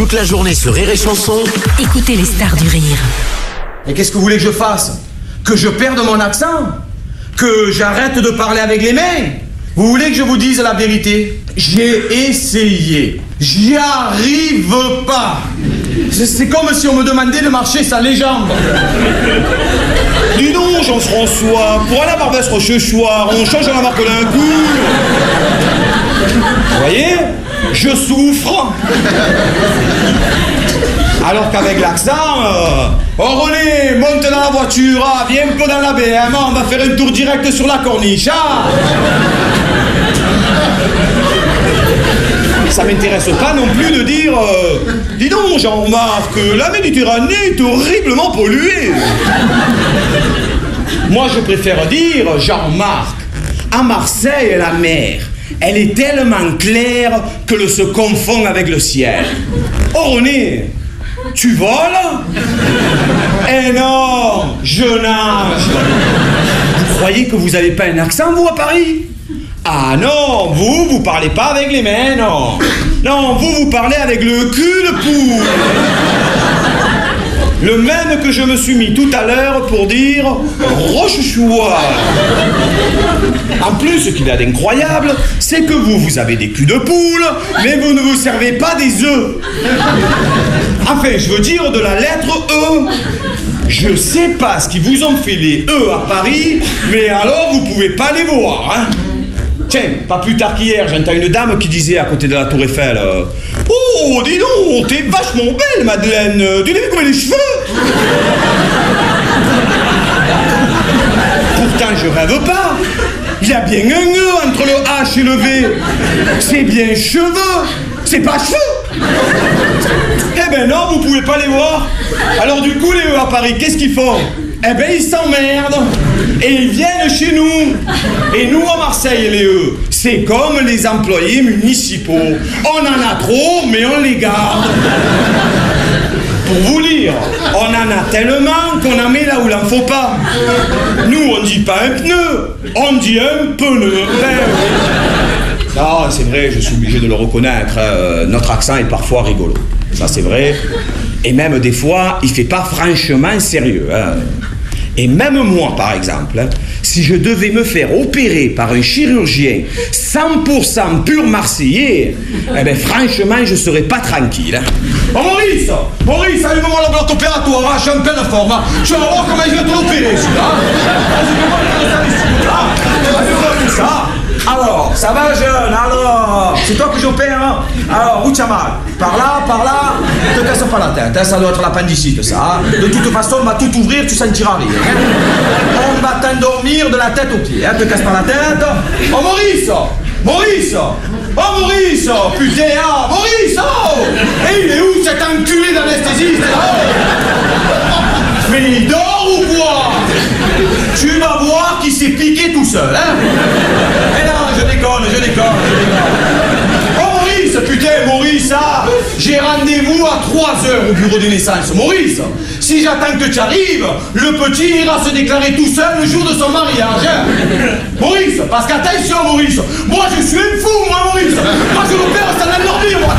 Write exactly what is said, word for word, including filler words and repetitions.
Toute la journée sur Rire et Chanson. Écoutez les stars du rire. Et qu'est-ce que vous voulez que je fasse? Que je perde mon accent? Que j'arrête de parler avec les mains? Vous voulez que je vous dise la vérité? J'ai essayé. J'y arrive pas. C'est comme si on me demandait de marcher sans les jambes. Dis donc, Jean-François, pour aller à Barbès Rochechouart, on change la marque d'un coup. Vous voyez? Je souffre. Alors qu'avec l'accent, euh, oh René, monte dans la voiture, ah, viens un peu dans la B M, on va faire un tour direct sur la corniche. Ah. Ça m'intéresse pas non plus de dire euh, dis donc Jean-Marc, la Méditerranée est horriblement polluée. Moi je préfère dire Jean-Marc, à Marseille la mer, elle est tellement claire qu'elle se confond avec le ciel. Oh René, tu voles? Eh non, je nage. Vous croyez que vous avez pas un accent vous à Paris? Ah non, vous, vous parlez pas avec les mains, non. Non, vous, vous parlez avec le cul de poule. Le même que je me suis mis tout à l'heure pour dire Rochechouart. En plus, ce qu'il y a d'incroyable, c'est que vous, vous avez des culs de poule, mais vous ne vous servez pas des œufs. Enfin, je veux dire de la lettre E. Je sais pas ce qui vous ont fait les E à Paris, mais alors vous pouvez pas les voir, hein. Tiens, pas plus tard qu'hier, j'entends une dame qui disait à côté de la tour Eiffel euh, oh, dis donc, t'es vachement belle, Madeleine. Tu l'as vu comme les cheveux? Pourtant, je rêve pas. Il y a bien un E entre le H et le V. C'est bien cheveux. C'est pas cheveux. Eh ben non, vous pouvez pas les voir. Alors du coup, les E à Paris, qu'est-ce qu'ils font? Eh ben ils s'emmerdent et ils viennent chez nous. Et nous à Marseille, les E, c'est comme les employés municipaux. On en a trop, mais on les garde. Pour vous lire, on en a tellement qu'on en met là où il n'en faut pas. Nous, on dit pas un pneu, on dit un pneu. Non, c'est vrai, je suis obligé de le reconnaître. Euh, notre accent est parfois rigolo. Ça, c'est vrai. Et même des fois, il fait pas franchement sérieux. Hein. Et même moi, par exemple, hein, si je devais me faire opérer par un chirurgien cent pour cent pur marseillais, eh ben franchement, je serais pas tranquille. Hein. Oh Maurice, Maurice, allume-moi le bloc opératoire, hein, je suis en pleine forme. Hein. Tu vas voir comment je vais te l'opérer, celui-là. Vas-y, tout ça. Alors, ça va jeune, alors, c'est toi que j'opère, hein. Alors, où tu as mal? Par là, par là, ne te casse pas la tête, hein. Ça doit être l'appendicite, ça. Hein. De toute façon, on va tout ouvrir, tu sentiras rien. Hein. On va t'endormir de la tête aux pieds, hein. Te casse pas la tête. Oh Maurice, Maurice, oh Maurice, putain, ah, Maurice, oh. Et il est où cet enculé d'anesthésiste, là? Mais il dort ou quoi? Tu vas voir qu'il s'est piqué tout seul, hein. Eh non, je déconne, je déconne, je déconne. Oh Maurice, putain, Maurice, ah, j'ai rendez-vous à trois heures au bureau des naissances. Maurice, si j'attends que tu arrives, le petit ira se déclarer tout seul le jour de son mariage, hein. Maurice, parce qu'attention, Maurice, moi je suis un fou, moi, Maurice. Moi je l'opère sans l'endormir, moi.